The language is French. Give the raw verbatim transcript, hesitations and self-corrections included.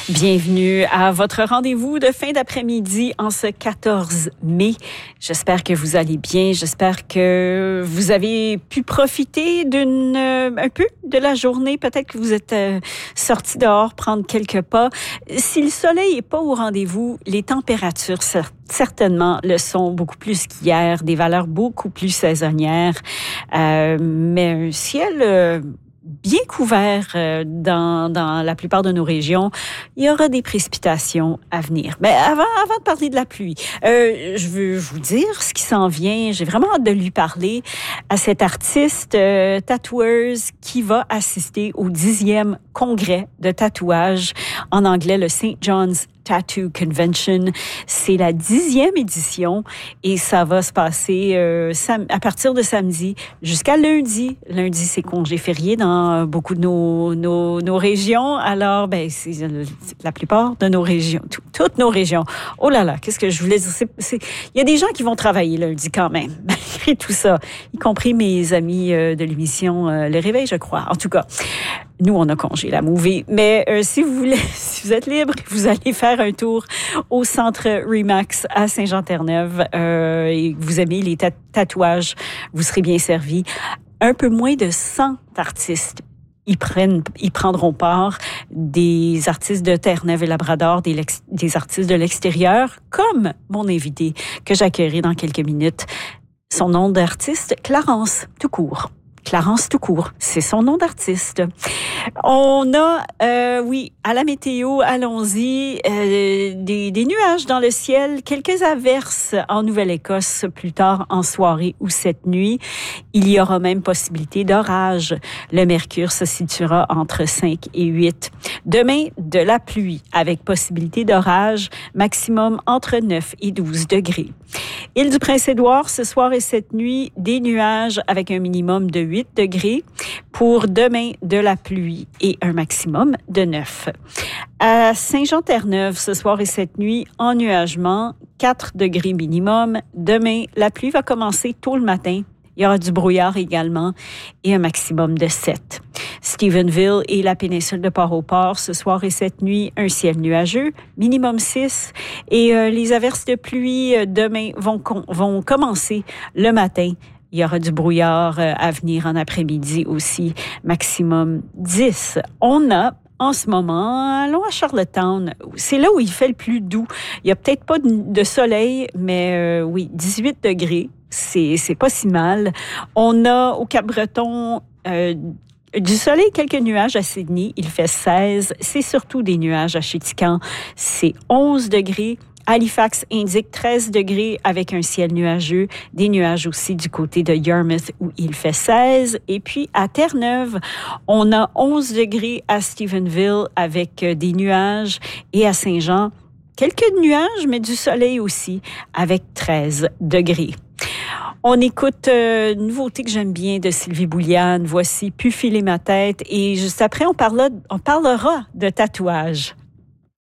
Bienvenue à votre rendez-vous de fin d'après-midi en ce quatorze mai. J'espère que vous allez bien. J'espère que vous avez pu profiter d'une euh, un peu de la journée. Peut-être que vous êtes euh, sortis dehors prendre quelques pas. Si le soleil n'est pas au rendez-vous, les températures certes certainement le sont beaucoup plus qu'hier, des valeurs beaucoup plus saisonnières, euh, mais un ciel euh, bien couvert euh, dans, dans la plupart de nos régions. Il y aura des précipitations à venir. Mais avant, avant de parler de la pluie, euh, je veux vous dire ce qui s'en vient. J'ai vraiment hâte de lui parler à cette artiste euh, tatoueuse qui va assister au dixième congrès de tatouage, en anglais le Saint John's Tattoo Convention. C'est la dixième édition et ça va se passer euh, sam- à partir de samedi jusqu'à lundi. Lundi, c'est congé férié dans beaucoup de nos, nos, nos régions. Alors, ben, c'est la plupart de nos régions, tout, toutes nos régions. Oh là là, qu'est-ce que je voulais dire? C'est, c'est, il y a des gens qui vont travailler lundi quand même, malgré tout ça, y compris mes amis euh, de l'émission euh, Le Réveil, je crois. En tout cas, nous, on a congé la movie. Mais euh, si vous voulez, si vous êtes libre, vous allez faire un tour au centre Remax à Saint-Jean-Terre-Neuve euh, et vous aimez les ta- tatouages, vous serez bien servi. Un peu moins de cent artistes y prennent, y prendront part, des artistes de Terre-Neuve et Labrador, des, des artistes de l'extérieur, comme mon invité que j'accueillerai dans quelques minutes. Son nom d'artiste, Clarence, tout court. Clarence tout court, c'est son nom d'artiste. On a, euh, oui, à la météo, allons-y, euh, des, des nuages dans le ciel, quelques averses en Nouvelle-Écosse plus tard en soirée ou cette nuit. Il y aura même possibilité d'orage. Le mercure se situera entre cinq et huit. Demain, de la pluie avec possibilité d'orage, maximum entre neuf et douze degrés. Île-du-Prince-Édouard, ce soir et cette nuit, des nuages avec un minimum de huit degrés. Pour demain, de la pluie et un maximum de neuf. À Saint-Jean-Terre-Neuve, ce soir et cette nuit, ennuagement, quatre degrés minimum. Demain, la pluie va commencer tôt le matin. Il y aura du brouillard également et un maximum de sept. Stephenville et la péninsule de Port-au-Port, ce soir et cette nuit, un ciel nuageux, minimum six. Et euh, les averses de pluie euh, demain vont, com- vont commencer le matin. Il y aura du brouillard euh, à venir en après-midi aussi, maximum dix. On a en ce moment, allons à Charlottetown. C'est là où il fait le plus doux. Il n'y a peut-être pas de soleil, mais euh, oui, dix-huit degrés. C'est, c'est pas si mal. On a au Cap-Breton euh, du soleil, quelques nuages à Sydney. Il fait seize. C'est surtout des nuages à Chéticamp. C'est onze degrés. Halifax indique treize degrés avec un ciel nuageux. Des nuages aussi du côté de Yarmouth où il fait seize. Et puis à Terre-Neuve, on a onze degrés à Stephenville avec des nuages. Et à Saint-Jean, quelques nuages, mais du soleil aussi avec treize degrés. On écoute euh, une nouveauté que j'aime bien de Sylvie Bouliane. Voici « Pu filer ma tête ». Et juste après, on, parlera, on parlera de tatouage.